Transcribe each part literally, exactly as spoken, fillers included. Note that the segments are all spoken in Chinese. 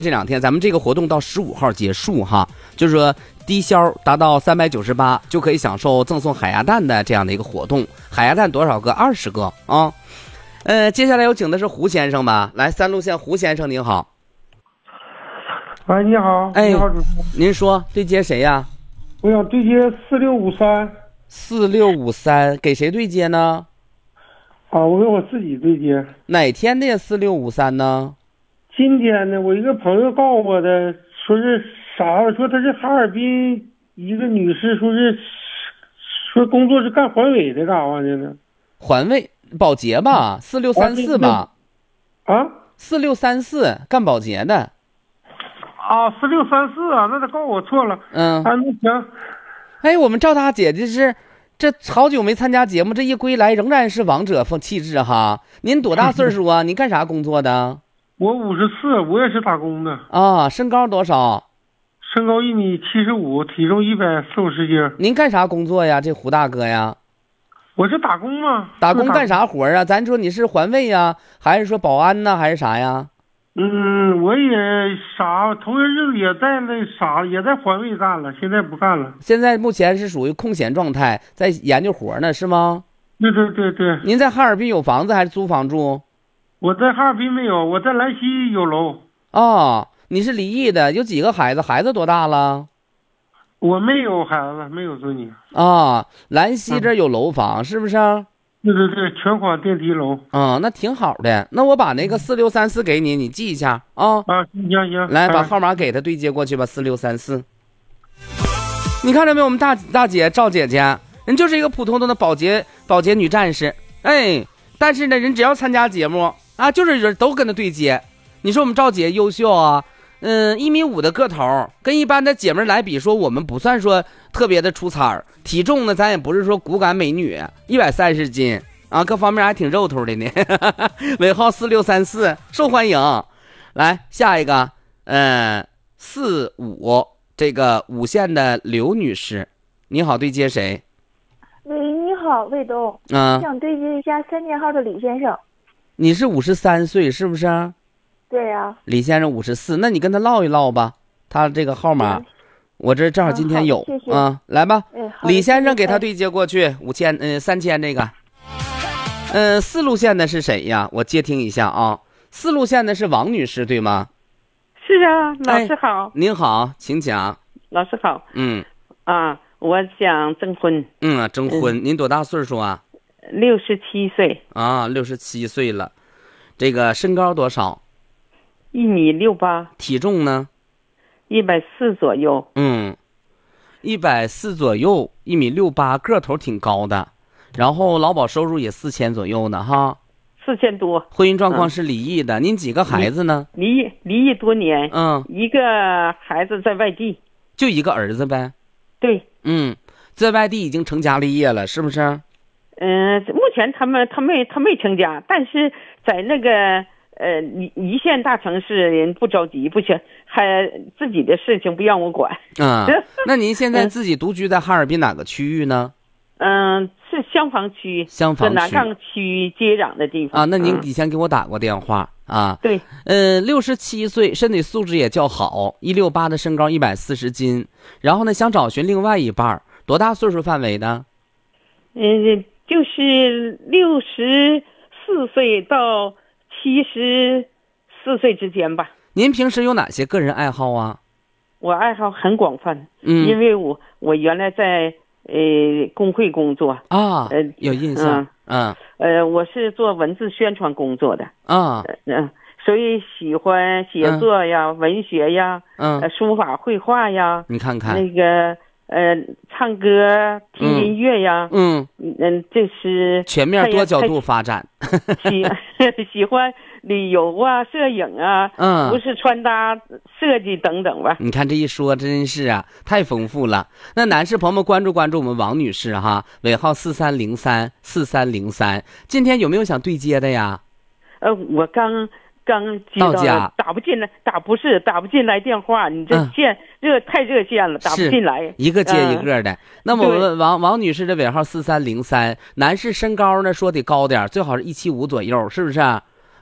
这两天咱们这个活动到十五号结束哈，就是说低消达到三百九十八就可以享受赠送海鸭蛋的这样的一个活动。海鸭蛋多少个？二十个啊。呃，接下来有请的是胡先生吧，来，三路线胡先生您好。 喂，你好， 哎， 你好，主持人。 您说对接谁呀？ 我想对接四六五三。 四六五三给谁对接呢？ 啊，我给我自己对接。 哪天的四六五三呢？ 今天呢，我一个朋友告诉我的，说是啥？说她是哈尔滨一个女士，说是说工作是干环卫的，干啥的呢？ 环卫保洁吧，四六三四吧。 啊？ 四六三四干保洁的。 啊，四六三四啊，那他告我错了。 嗯。 啊，那行。 哎，我们赵大姐姐是这好久没参加节目，这一归来仍然是王者风气质哈。您多大岁数啊？您干啥工作的？ 我五十四，我也是打工的。 啊，身高多少？ 身高一米七十五，体重一百四五十斤。 您干啥工作呀？这胡大哥呀？ 我是打工嘛。 打工干啥活啊？咱说你是环卫呀，还是说保安呢，还是啥呀？ 嗯，我也啥，头些日子也在那啥，也在环卫干了，现在不干了。 现在目前是属于空闲状态，在研究活呢，是吗？ 对对对对。 您在哈尔滨有房子还是租房住？ 我在哈尔滨没有，我在兰溪有楼。 哦，你是离异的，有几个孩子？孩子多大了？ 我没有孩子，没有子女。 啊，兰溪这有楼房、嗯、是不是？ 对对对，全款电梯楼。 嗯，那挺好的。那我把那个四六三四给你，你记一下啊。 啊，行行。 来，把号码给他对接过去吧，四六三四。你看着没有？我们大大姐赵姐姐，人就是一个普通的保洁保洁女战士。哎，但是呢，人只要参加节目啊，就是人都跟她对接。你说我们赵姐优秀啊，嗯，一米五的个头，跟一般的姐妹来比说，我们不算说特别的出彩。体重呢，咱也不是说骨感美女，一百三十斤啊，各方面还挺肉头的呢。尾号四六三四，受欢迎。来下一个，嗯，四五这个五线的刘女士，你好，对接谁？ 喂，你好，魏东。 嗯， 想对接一下三千号的李先生。 你是五十三岁是不是？ 对呀、啊。 李先生五十四，那你跟他唠一唠吧，他这个号码。嗯，我这正好今天有啊、 嗯，谢谢嗯，来吧， 哎、 李先生给他对接过去，五千，嗯，三千这个，嗯、呃，四路线的是谁呀？我接听一下啊，四路线的是王女士对吗？ 是啊，老师好。 哎、您好，请讲。 老师好。 嗯。 啊，我想征婚。 嗯，征婚，嗯、您多大岁数啊？ 六十七岁。 啊，六十七岁了，这个身高多少？ 一米六八。 体重呢？ 一百四左右。 嗯，一百四左右，一米六八，个头挺高的，然后劳保收入也四千左右呢，哈。 四千多。 婚姻状况是离异的，嗯、您几个孩子呢？ 离异离异多年。 嗯， 一个孩子在外地。 就一个儿子呗。 对。 嗯，在外地已经成家立业了，是不是？ 嗯、呃，目前他们他没他没成家，但是在那个。呃，一一线大城市人不着急，不行，还自己的事情不让我管。 啊、嗯，那您现在自己独居在哈尔滨哪个区域呢？ 嗯，是襄房区， 襄房区南岗区接壤的地方啊。那您以前给我打过电话、嗯、啊？ 对。 嗯，六十七岁，身体素质也较好，一六八的身高，一百四十斤。然后呢，想找寻另外一半，多大岁数范围呢？ 嗯，就是六十四岁到。七十四岁之间吧。 您平时有哪些个人爱好啊？ 我爱好很广泛， 嗯， 因为我我原来在呃工会工作啊，呃有印象， 嗯，呃我是做文字宣传工作的啊， 嗯、呃，所以喜欢写作呀、 嗯、 文学呀， 嗯、 呃，书法绘画呀， 你看看那个呃唱歌听音乐呀， 嗯嗯，这是全面多角度发展。 喜喜欢旅游啊，摄影啊， 嗯， 服饰穿搭设计等等吧。 你看这一说真是啊，太丰富了。那男士朋友们关注关注我们王女士哈，尾号四三零三四三零三。今天有没有想对接的呀？ 呃，我刚刚接到了，打不进来，打不是打不进来电话，你这线、嗯、热太热线了，打不进来， 一个接一个的。嗯、那么我们王王女士的尾号四三零三，男士身高呢说得高点，最好是一七五左右，是不是？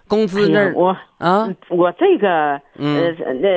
工资这儿、 哎、我啊， 我这个嗯呃那